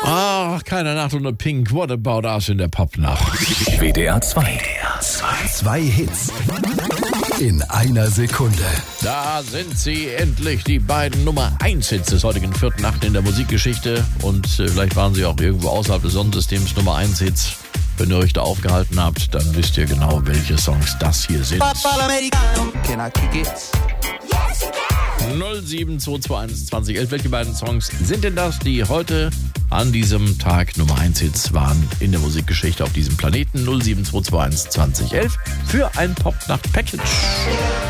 Ach, keine Nacht ohne Pink. What about us in der Popnacht? WDR 2. Zwei Hits in einer Sekunde. Da sind sie endlich, die beiden Nummer 1 Hits des heutigen 4.8. in der Musikgeschichte. Und vielleicht waren sie auch irgendwo außerhalb des Sonnensystems Nummer 1 Hits. Wenn ihr euch da aufgehalten habt, dann wisst ihr genau, welche Songs das hier sind. 07221 2011. Welche beiden Songs sind denn das, die heute an diesem Tag Nummer 1 Hits waren in der Musikgeschichte auf diesem Planeten? 07221 2011 für ein Popnacht-Package.